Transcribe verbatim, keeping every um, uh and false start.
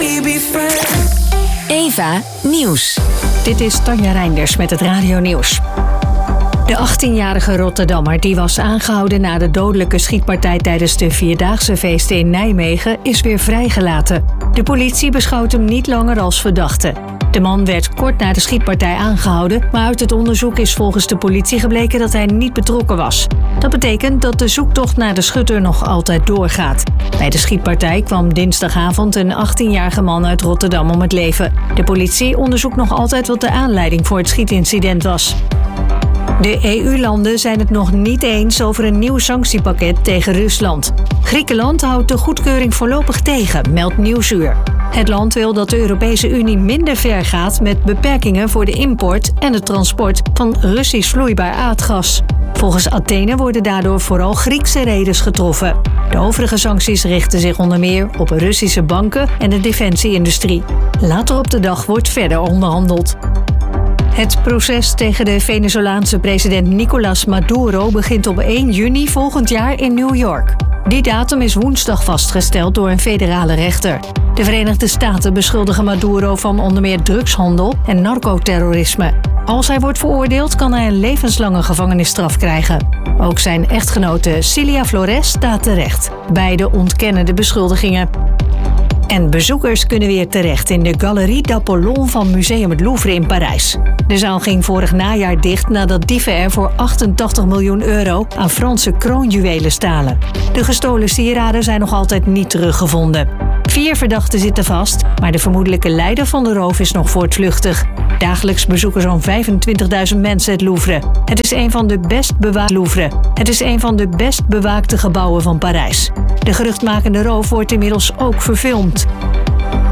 we be friends? Eva Nieuws. Dit is Tanja Reinders met het Radio Nieuws. De achttienjarige Rotterdammer die was aangehouden na de dodelijke schietpartij tijdens de Vierdaagse feesten in Nijmegen is weer vrijgelaten. De politie beschouwt hem niet langer als verdachte. De man werd kort na de schietpartij aangehouden, maar uit het onderzoek is volgens de politie gebleken dat hij niet betrokken was. Dat betekent dat de zoektocht naar de schutter nog altijd doorgaat. Bij de schietpartij kwam dinsdagavond een achttienjarige man uit Rotterdam om het leven. De politie onderzoekt nog altijd wat de aanleiding voor het schietincident was. De E U-landen zijn het nog niet eens over een nieuw sanctiepakket tegen Rusland. Griekenland houdt de goedkeuring voorlopig tegen, meldt Nieuwsuur. Het land wil dat de Europese Unie minder ver gaat met beperkingen voor de import en het transport van Russisch vloeibaar aardgas. Volgens Athene worden daardoor vooral Griekse reders getroffen. De overige sancties richten zich onder meer op Russische banken en de defensieindustrie. Later op de dag wordt verder onderhandeld. Het proces tegen de Venezolaanse president Nicolás Maduro begint op één juni volgend jaar in New York. Die datum is woensdag vastgesteld door een federale rechter. De Verenigde Staten beschuldigen Maduro van onder meer drugshandel en narcoterrorisme. Als hij wordt veroordeeld kan hij een levenslange gevangenisstraf krijgen. Ook zijn echtgenote Cilia Flores staat terecht. Beide ontkennen de beschuldigingen. En bezoekers kunnen weer terecht in de Galerie d'Apollon van Museum het Louvre in Parijs. De zaal ging vorig najaar dicht nadat dieven er voor achtentachtig miljoen euro aan Franse kroonjuwelen stalen. De gestolen sieraden zijn nog altijd niet teruggevonden. Vier verdachten zitten vast, maar de vermoedelijke leider van de roof is nog voortvluchtig. Dagelijks bezoeken zo'n vijfentwintigduizend mensen het Louvre. Het is een van de best bewaakte Louvre. Het is een van de best bewaakte gebouwen van Parijs. De geruchtmakende roof wordt inmiddels ook verfilmd.